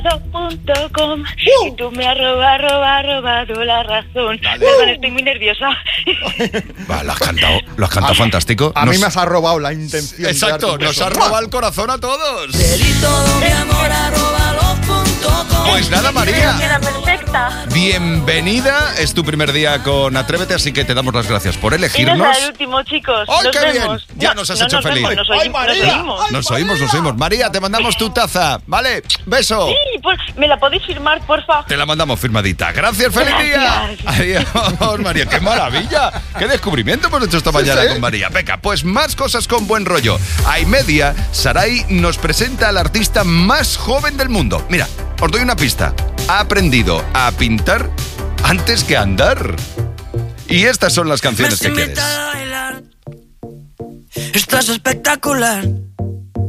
.com y tú me has robado la razón. Perdón, estoy muy nerviosa. Va, lo has cantado fantástico. A mí me has robado la intención. Exacto, nos has robado el corazón a todos. Pues nada, María. Queda perfecta. Bienvenida, es tu primer día con Atrévete, así que te damos las gracias por Y no elegirnos. será el último, chicos. ¡Ay, Nos qué vemos. bien! Ya nos has hecho nos feliz. Vemos, ¡Ay, María! nos oímos. Nos oímos. María, te mandamos tu taza, ¿vale? Beso. Sí, pues, ¿me la podéis firmar, porfa? Te la mandamos firmadita. Gracias, feliz día. Adiós, María. ¡Qué maravilla! ¡Qué descubrimiento hemos hecho esta mañana con María! Venga, pues más cosas con buen rollo. A y media, Sarai nos presenta al artista más joven del mundo. Mira, os doy una pista. Ha aprendido a pintar antes que a andar. Y estas son las canciones que quieres. Estás espectacular.